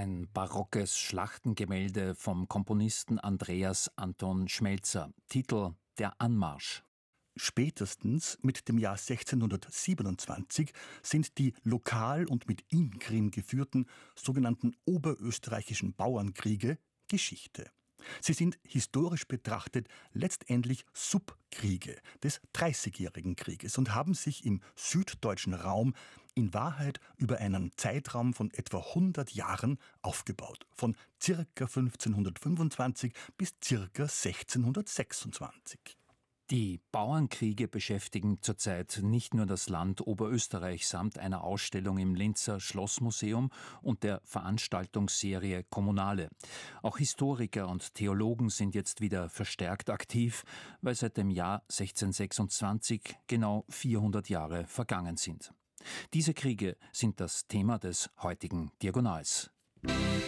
Ein barockes Schlachtengemälde vom Komponisten Andreas Anton Schmelzer. Titel: Der Anmarsch. Spätestens mit dem Jahr 1627 sind die lokal und mit Ingrim geführten sogenannten oberösterreichischen Bauernkriege Geschichte. Sie sind historisch betrachtet letztendlich Subkriege des Dreißigjährigen Krieges und haben sich im süddeutschen Raum in Wahrheit über einen Zeitraum von etwa 100 Jahren aufgebaut, von circa 1525 bis circa 1626. Die Bauernkriege beschäftigen zurzeit nicht nur das Land Oberösterreich samt einer Ausstellung im Linzer Schlossmuseum und der Veranstaltungsserie Kommunale. Auch Historiker und Theologen sind jetzt wieder verstärkt aktiv, weil seit dem Jahr 1626 genau 400 Jahre vergangen sind. Diese Kriege sind das Thema des heutigen Diagonals.